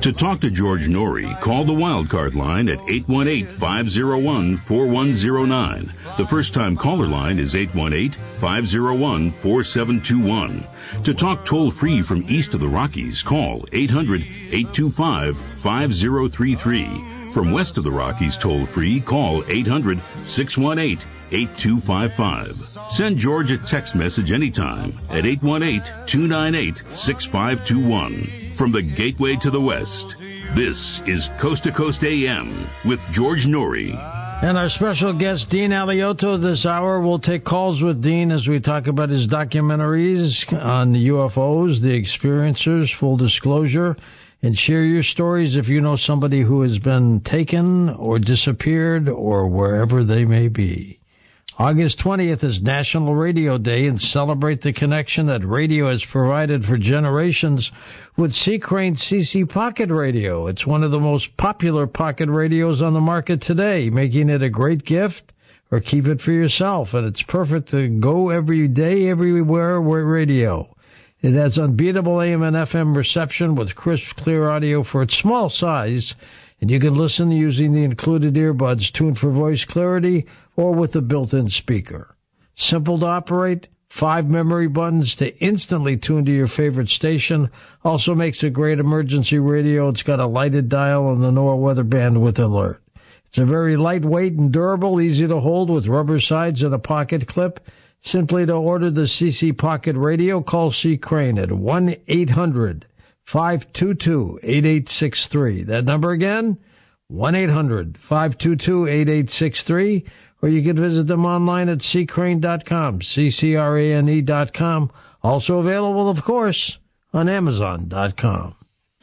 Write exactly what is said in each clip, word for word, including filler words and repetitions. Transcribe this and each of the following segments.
To talk to George Norrie, call the Wildcard line at eight one eight, five oh one, four one oh nine. The first-time caller line is eight one eight, five oh one, four seven two one. To talk toll-free from east of the Rockies, call eight hundred, eight two five, five oh three three. From west of the Rockies toll-free, call eight hundred, six one eight, eight two five five. Send George a text message anytime at eight one eight, two nine eight, six five two one. From the Gateway to the West, this is Coast to Coast A M with George Norrie. And our special guest, Dean Alioto, this hour. We'll take calls with Dean as we talk about his documentaries on the U F Os, the experiencers, full disclosure, and share your stories if you know somebody who has been taken or disappeared or wherever they may be. August twentieth is National Radio Day, and celebrate the connection that radio has provided for generations with C. Crane C C Pocket Radio. It's one of the most popular pocket radios on the market today, making it a great gift or keep it for yourself. And it's perfect to go every day, everywhere with radio. It has unbeatable A M and F M reception with crisp, clear audio for its small size, and you can listen using the included earbuds tuned for voice clarity or with a built-in speaker. Simple to operate, five memory buttons to instantly tune to your favorite station. Also makes a great emergency radio. It's got a lighted dial and the NOAA weather band with alert. It's a very lightweight and durable, easy to hold with rubber sides and a pocket clip. Simply to order the C C Pocket Radio, call C. Crane at one eight hundred, five two two, eight eight six three. That number again, one eight hundred, five two two, eight eight six three. Or you can visit them online at c crane dot com, C C R A N E dot com. Also available, of course, on amazon dot com.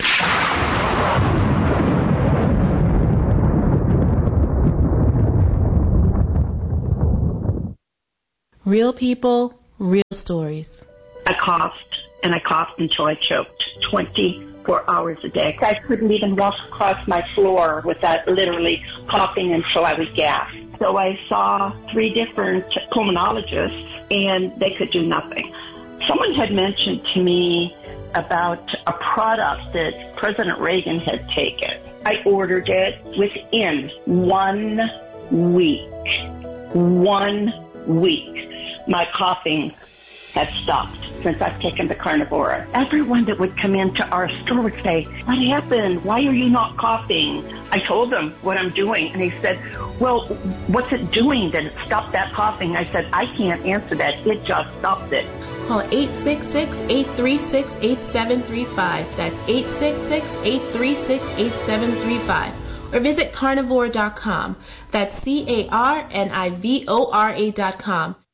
Real people, real stories. I coughed, and I coughed until I choked twenty-four hours a day. I couldn't even walk across my floor without literally coughing until I was gasped. So I saw three different pulmonologists, and they could do nothing. Someone had mentioned to me about a product that President Reagan had taken. I ordered it within one week. One week. My coughing had stopped since I've taken the Carnivora. Everyone that would come into our store would say, "What happened? Why are you not coughing?" I told them what I'm doing, and he said, "Well, what's it doing that it stopped that coughing?" I said, "I can't answer that. It just stopped it." Call eight six six, eight three six, eight seven three five. That's eight six six, eight three six, eight seven three five. Or visit carnivore dot com. That's C A R N I V O R A dot com.